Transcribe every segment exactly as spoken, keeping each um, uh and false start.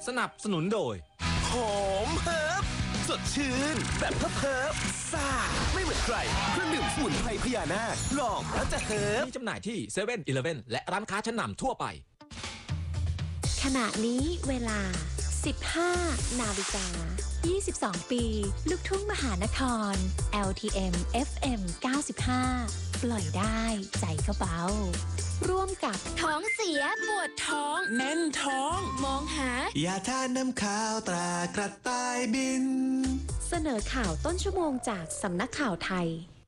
สนับสนุนโดยหอมเฮิร์บสดชื่นแบบเฮิร์บเฮิร์บซ่าไม่เหมือนใครเครื่องดื่มสมุนไพรพญานาคลองแล้วจะเฮิร์บมีจำหน่ายที่เซเว่นอีเลฟเว่นและร้านค้าชั้นนำทั่วไปขณะนี้เวลา สิบห้า นาฬิกา ยี่สิบสอง ปี ลูกทุ่งมหานคร แอล ที เอ็ม เอฟ เอ็ม เก้าสิบห้า ปล่อยได้ใจก็เบาร่วมกับท้องเสียปวดท้องแน่นท้องมองหายาทานน้ำข้าวตรากระต่ายบินเสนอข่าวต้นชั่วโมงจากสำนักข่าวไทย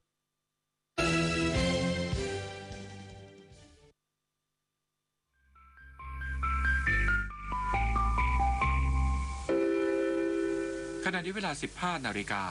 ขณะนี้เวลา สิบห้า นาฬิกา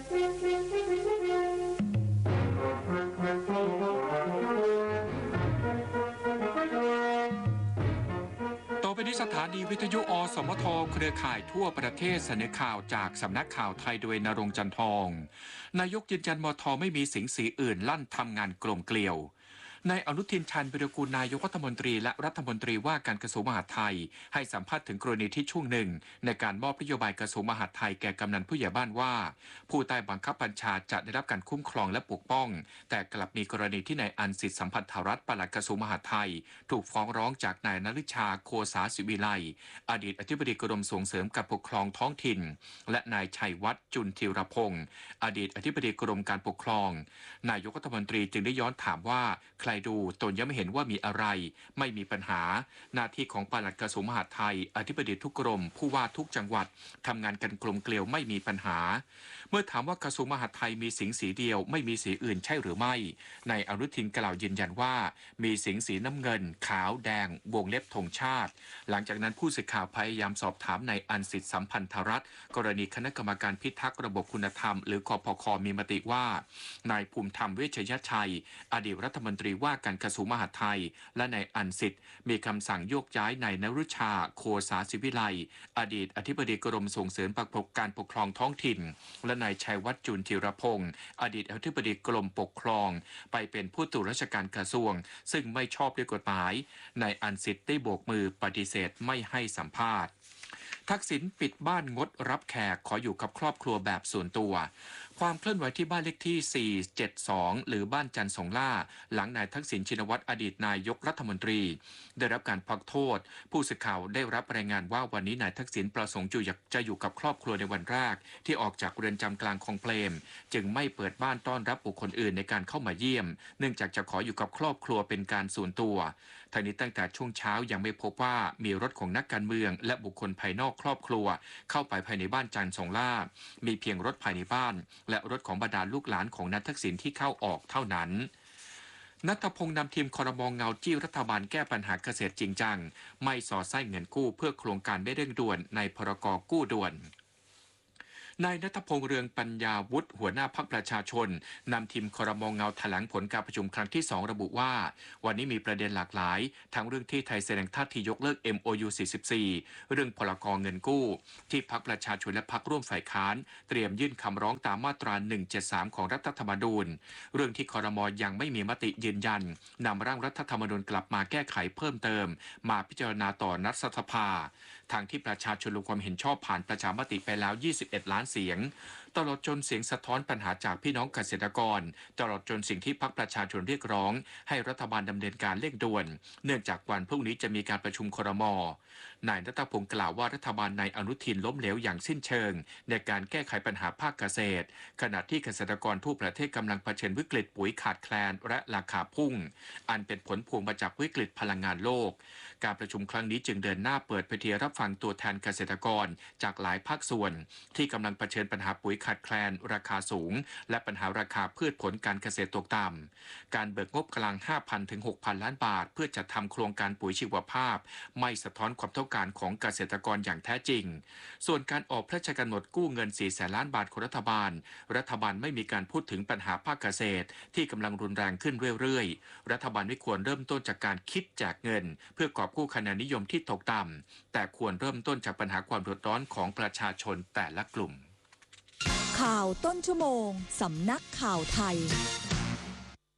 ต่อไปนี้สถานีวิทยุอสมทเครือข่ายทั่วประเทศเสนอข่าวจากสำนักข่าวไทยโดยณรงค์จันทองนายกยืนยันมทไม่มีสิงสีอื่นลั่นทำงานกลมเกลียวนายอนุทินชาญวิรากูลนายกรัฐมนตรีและรัฐมนตรีว่าการกระทรวงมหาดไทยให้สัมภาษณ์ถึงกรณีที่ช่วงหนึ่งในการมอบนโยบายกระทรวงมหาดไทยแก่กำนันผู้ใหญ่บ้านว่าผู้ใต้บังคับบัญชาจะได้รับการคุ้มครองและปกป้องแต่กลับมีกรณีที่นายอันสิทธิสัมพันธรัตน์ปลัดกระทรวงมหาดไทยถูกฟ้องร้องจากนายนฤชาโคสาศิวิไลอดีตอธิบดีกรมส่งเสริมการปกครองท้องถิ่นและนายชัยวัฒน์จุนธีรพงศ์อดีตอธิบดีกรมการปกครองนายกรัฐมนตรีจึงได้ย้อนถามว่าใครดูตนยังไม่เห็นว่ามีอะไรไม่มีปัญหาหน้าที่ของปลัดกระทรวงมหาดไทยอธิบดีทุกกรมผู้ว่าทุกจังหวัดทำงานกันกลมเกลียวไม่มีปัญหาเมื่อถามว่ากระทรวงมหาดไทยมีสิงสีเดียวไม่มีสีอื่นใช่หรือไม่นายอนุทินกล่าวยืนยันว่ามีสิงสีน้ำเงินขาวแดงวงเล็บธงชาติหลังจากนั้นผู้สื่อข่าวพยายามสอบถามนายอันสิทธิสัมพันธรัตน์กรณีคณะกรรมการพิทักษ์ระบบคุณธรรมหรือกพคมีมติว่านายภูมิธรรมเวชยชัยอดีตรัฐมนตรีว่าการกระทรวงมหาดไทยและนายอันสิทธิ์มีคำสั่งโยกย้ายนายนฤชาโคสาศิวิไลอดีตอธิบดีกรมส่งเสริมการปกครองท้องถิ่นและนายชัยวัฒน์จุนธีรพงศ์อดีตอธิบดีกรมปกครองไปเป็นผู้ตรวจราชการกระทรวงซึ่งไม่ชอบด้วยกฎหมายนายอันสิทธิ์ได้โบกมือปฏิเสธไม่ให้สัมภาษณ์ทักษิณปิดบ้านงดรับแขกขออยู่กับครอบครัวแบบส่วนตัวความเคลื่อนไหวที่บ้านเลขที่สี่เจ็ดสองหรือบ้านจันทร์สงล่าหลังนายทักษิณชินวัตรอดีตนายกรัฐมนตรีได้รับการพักโทษผู้สื่อข่าวได้รับรายงานว่าวันนี้นายทักษิณประสงค์จะอยู่กับครอบครัวในวันแรกที่ออกจากเรือนจำกลางคลองเปรมจึงไม่เปิดบ้านต้อนรับบุคคลอื่นในการเข้ามาเยี่ยมเนื่องจากจะขออยู่กับครอบครัวเป็นการส่วนตัวทั้งนี้ตั้งแต่ช่วงเช้ายังไม่พบว่ามีรถของนักการเมืองและบุคคลภายนอกครอบครัวเข้าไปภายในบ้านจันทร์สงล่ามีเพียงรถภายในบ้านและรถของบรรดาลูกหลานของนายทักษิณที่เข้าออกเท่านั้นณัฐพงษ์นำทีมครม.เงาจี้รัฐบาลแก้ปัญหาเกษตรจริงจังไม่สอดไส้เงินกู้เพื่อโครงการไม่เร่งด่วนในพรก.กู้ด่วนนายณัฐพงษ์เรืองปัญญาวุฒิหัวหน้าพรรคประชาชนนำทีมครม.เงาแถลงผลการประชุมครั้งที่สองระบุว่าวันนี้มีประเด็นหลากหลายทั้งเรื่องที่ไทยแสดงท่าทียกเลิก เอ็ม โอ ยู สี่สิบสี่ เรื่องพรก.เงินกู้ที่พรรคประชาชนและพรรคร่วมฝ่ายค้านเตรียมยื่นคำร้องตามมาตราหนึ่งเจ็ดสามของรัฐธรรมนูญเรื่องที่ครม.ยังไม่มีมติยืนยันนำร่างรัฐธรรมนูญกลับมาแก้ไขเพิ่มเติมมาพิจารณาต่อรัฐสภาทางที่ประชาชนลงความเห็นชอบผ่านประชามติไปแล้วยี่สิบเอ็ดล้านเสียงตลอดจนเสียงสะท้อนปัญหาจากพี่น้องเกษตรกรตลอดจนสิ่งที่พรรคประชาชนเรียกร้องให้รัฐบาลดำเนินการเร่งด่วนเนื่องจากวันพรุ่งนี้จะมีการประชุมครม.นายณัฐพงษ์กล่าวว่ารัฐบาลนายอนุทินล้มเหลวอย่างสิ้นเชิงในการแก้ไขปัญหาภาคเกษตรขณะที่เกษตรกรทั่วประเทศกำลังเผชิญวิกฤตปุ๋ยขาดแคลนและราคาพุ่งอันเป็นผลพวงมาจากวิกฤตพลังงานโลกการประชุมครั้งนี้จึงเดินหน้าเปิดเผยรับฟังตัวแทนเกษตรกรจากหลายภาคส่วนที่กำลังเผชิญปัญหาปุ๋ยขาดแคลนราคาสูงและปัญหาราคาพืชผลการเกษตรตกต่ำการเบิกงบกลาง ห้าพัน ถึง หกพัน ล้านบาทเพื่อจัดทำโครงการปุ๋ยชีวภาพไม่สะท้อนความต้องการของเกษตรกรอย่างแท้จริงส่วนการออกพระราชกำหนดกู้เงิน สี่แสน ล้านบาทของรัฐบาลรัฐบาลไม่มีการพูดถึงปัญหาภาคเกษตรที่กำลังรุนแรงขึ้นเรื่อยๆรัฐบาลไม่ควรเริ่มต้นจากการคิดแจกเงินเพื่อกอบกู้คะแนนนิยมที่ตกต่ำแต่ควรเริ่มต้นจากปัญหาความเดือดร้อนของประชาชนแต่ละกลุ่มข่าวต้นชั่วโมงสำนักข่าวไทย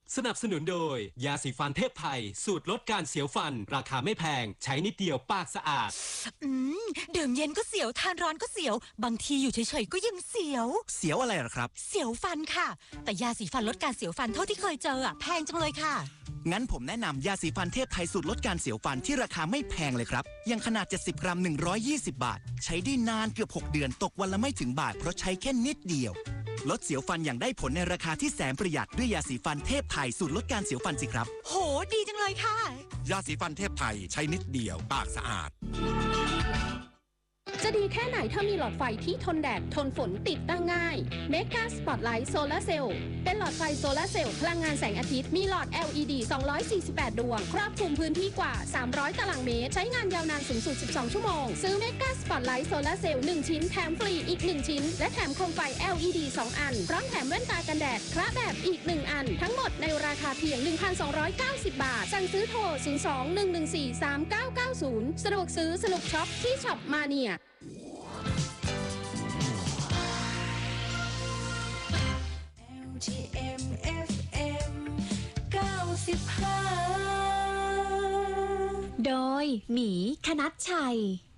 สนับสนุนโดยยาสีฟันเทพไทยสูตรลดการเสียวฟันราคาไม่แพงใช้นิดเดียวปากสะอาดอืมดื่มเย็นก็เสียวทานร้อนก็เสียวบางทีอยู่เฉยๆก็ยังเสียวเสียวอะไรหรอครับเสียวฟันค่ะแต่ยาสีฟันลดการเสียวฟันเท่าที่เคยเจออะแพงจังเลยค่ะงั้นผมแนะนำยาสีฟันเทพไทยสูตรลดการเสียวฟันที่ราคาไม่แพงเลยครับยังขนาดเจ็ดสิบกรัมหนึ่งร้อยยี่สิบบาทใช้ได้นานเกือบหกเดือนตกวันละไม่ถึงบาทเพราะใช้แค่นิดเดียวลดเสียวฟันอย่างได้ผลในราคาที่แสนประหยัดด้วยยาสีฟันเทพไทยสูตรลดการเสียวฟันสิครับโหดีจังเลยค่ะยาสีฟันเทพไทยใช้นิดเดียวปากสะอาดจะดีแค่ไหนถ้ามีหลอดไฟที่ทนแดดทนฝนติดตั้งง่าย Mega Spotlight Solar Cell เป็นหลอดไฟโซลาร์เซลล์พลังงานแสงอาทิตย์มีหลอด แอล อี ดี สองร้อยสี่สิบแปด ดวงครอบคลุมพื้นที่กว่าสามร้อยตารางเมตรใช้งานยาวนานสูงสุดสิบสองชั่วโมงซื้อ Mega Spotlight Solar Cell หนึ่งชิ้นแถมฟรีอีกหนึ่งชิ้นและแถมโคมไฟ แอล อี ดี สอง อันพร้อมแถมแว่นตากันแดดคละแบบอีกหนึ่งอันทั้งหมดในราคาเพียง หนึ่งพันสองร้อยเก้าสิบ บาทสั่งซื้อโทรศูนย์ สอง หนึ่ง หนึ่ง สี่ สาม เก้า เก้า ศูนย์สะดวกซื้อสนุกช็อปที่ช็อปมาเนียที เอ็ม เอฟ เอ็ม เก้าสิบห้าโดยหมีคณัชชัย